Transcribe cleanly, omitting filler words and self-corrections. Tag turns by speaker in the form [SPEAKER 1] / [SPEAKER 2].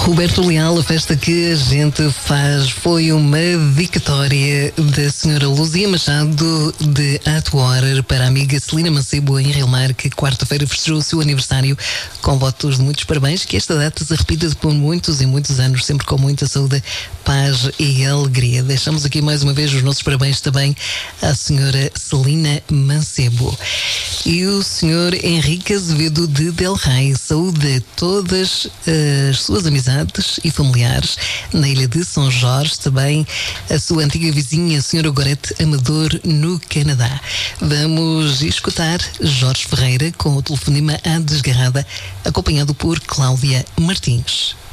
[SPEAKER 1] Roberto Leal, a festa que a gente faz foi uma dedicatória da senhora Luzia Machado de Atuar para a amiga Celina Mancebo em Realmar, que quarta-feira festejou o seu aniversário com votos de muitos parabéns, que esta data se repita por muitos e muitos anos, sempre com muita saúde, paz e alegria. Deixamos aqui mais uma vez os nossos parabéns também à senhora Celina Mancebo. E o senhor Henrique Azevedo de Del Rey, saúde a todas as suas amizades e familiares na ilha de São Jorge, também a sua antiga vizinha, a senhora Gorete Amador, no Canadá. Vamos escutar Jorge Ferreira com o telefonema à desgarrada, acompanhado por Cláudia Martins.